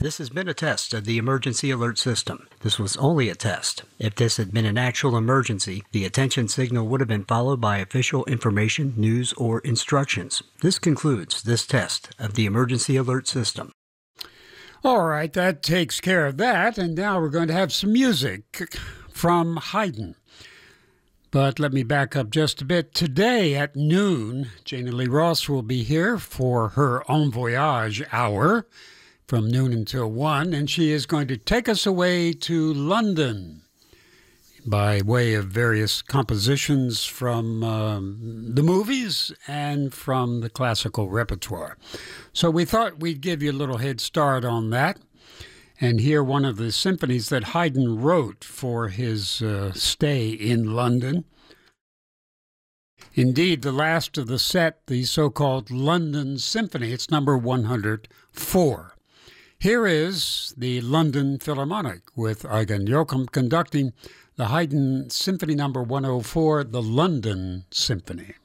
This has been a test of the emergency alert system. This was only a test. If this had been an actual emergency, the attention signal would have been followed by official information, news, or instructions. This concludes this test of the emergency alert system. All right, that takes care of that, and now we're going to have some music from Haydn. But let me back up just a bit. Today at noon, Jana Lee Ross will be here for her En Voyage hour from noon until 1, and she is going to take us away to London by way of various compositions from the movies and from the classical repertoire. So we thought we'd give you a little head start on that and hear one of the symphonies that Haydn wrote for his stay in London. Indeed, the last of the set, the so-called London Symphony, it's number 104. Here is the London Philharmonic with Eugen Joachim conducting the Haydn Symphony number 104, the London Symphony.